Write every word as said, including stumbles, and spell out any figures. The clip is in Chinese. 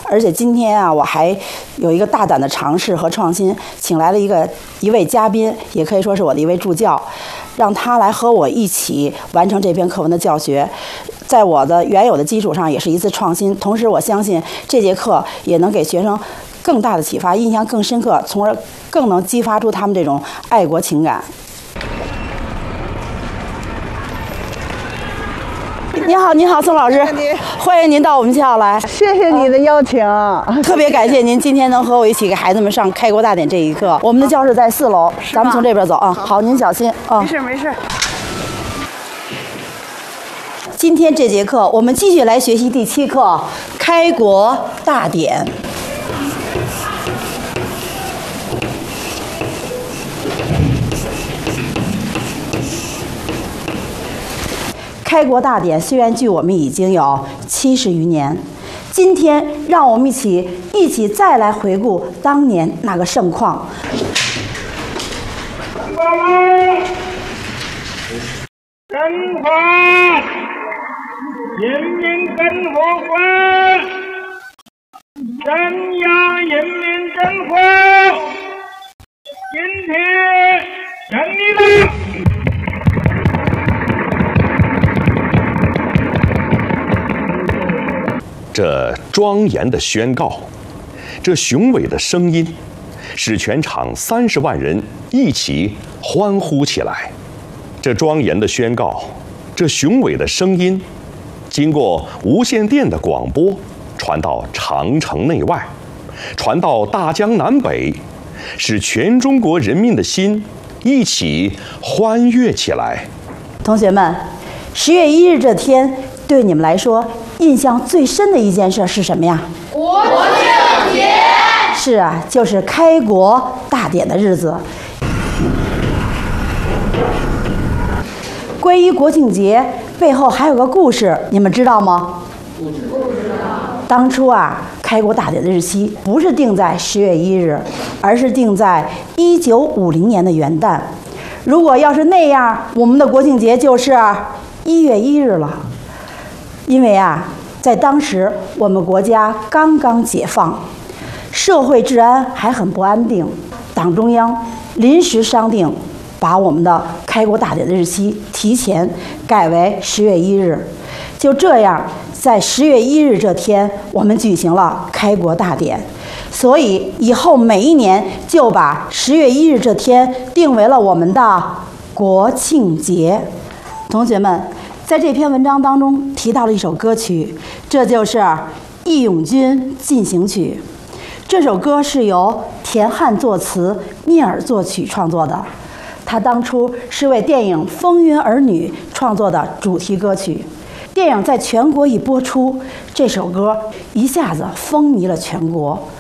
而且今天啊，我还有一个大胆的尝试和创新，请来了一个一位嘉宾，也可以说是我的一位助教，让他来和我一起完成这篇课文的教学。在我的原有的基础上，也是一次创新。同时，我相信这节课也能给学生更大的启发，印象更深刻，从而更能激发出他们这种爱国情感。你好，你好，宋老师，欢迎您到我们学校来。 谢谢你的邀请， 特别感谢您今天能和我一起给孩子们上开国大典这一课。我们的教室在四楼，咱们从这边走啊。好，您小心啊。 没事没事。 今天这节课，我们继续来学习第七课《开国大典》。开国大典虽然距我们已经有七十余年，今天让我们一起一起再来回顾当年那个盛况。 中华人民共和国中央人民政府今天胜利了。 这庄严的宣告，这雄伟的声音，使全场三十万人一起欢呼起来。这庄严的宣告，这雄伟的声音，经过无线电的广播，传到长城内外，传到大江南北，使全中国人民的心一起欢悦起来。 同学们，十月一日这天，对你们来说，印象最深的一件事是什么呀？ 国庆节。 是啊，就是开国大典的日子。关于国庆节背后还有个故事，你们知道吗？ 不知道。 当初啊，开国大典的日期不是定在十月一日，而是定在一九五零年的元旦。如果要是那样，我们的国庆节就是一月一日了。因为啊，在当时我们国家刚刚解放，社会治安还很不安定，党中央临时商定，把我们的开国大典的日期提前改为十月一日。就这样，在十月一日这天，我们举行了开国大典。所以以后每一年就把十月一日这天定为了我们的国庆节。同学们，在这篇文章当中提到了一首歌曲，这就是《义勇军进行曲》。这首歌是由田汉作词，聂耳作曲创作的。他当初是为电影《风云儿女》创作的主题歌曲。电影在全国一播出，这首歌一下子风靡了全国。